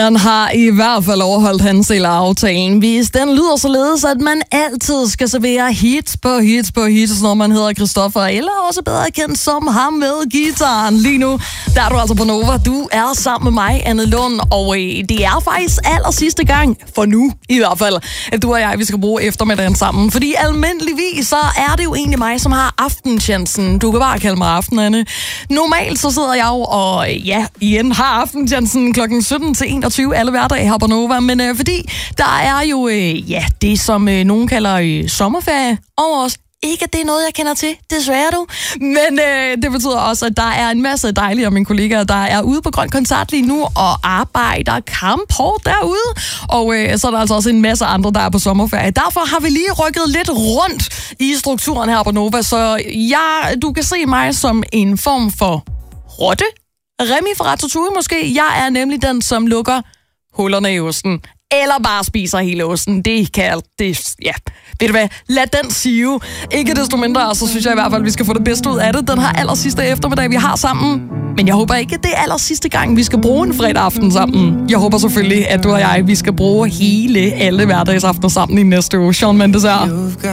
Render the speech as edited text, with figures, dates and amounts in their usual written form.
Han har i hvert fald overholdt hans del af aftalen. Hvis den lyder således, at man altid skal servere hits på hits på hits, når man hedder Christoffer, eller også bedre kendt som ham med guitaren. Lige nu, der er du altså på Nova. Du er sammen med mig, Anne Lund, og det er faktisk aller sidste gang, for nu i hvert fald, at du og jeg, vi skal bruge eftermiddagen sammen. Fordi almindeligvis, så er det jo egentlig mig, som har aftentjenesten. Du kan bare kalde mig Aften, Anne. Normalt så sidder jeg jo og, igen har aftentjenesten klokken 17 til 21 alle hverdage her på Nova. Men fordi der er jo, det som nogen kalder sommerferie over os. Ikke, at det er noget, jeg kender til, desværre du. Men det betyder også, at der er en masse dejlige af mine kollegaer, der er ude på Grøn Koncert lige nu og arbejder kamphårdt derude. Og så er der altså også en masse andre, der er på sommerferie. Derfor har vi lige rykket lidt rundt i strukturen her på Nova. Så du kan se mig som en form for rotte. Remi fra Ratatouille måske. Jeg er nemlig den, som lukker hullerne i osten. Eller bare spiser hele osten. Ved du hvad? Lad den sive. Ikke desto mindre, så synes jeg i hvert fald, at vi skal få det bedste ud af det. Den her aller sidste eftermiddag, vi har sammen. Men jeg håber ikke, at det er aller sidste gang, vi skal bruge en fredag aften sammen. Jeg håber selvfølgelig, at du og jeg, vi skal bruge alle hverdagsaftener sammen i næste uge. Shawn Mendes her.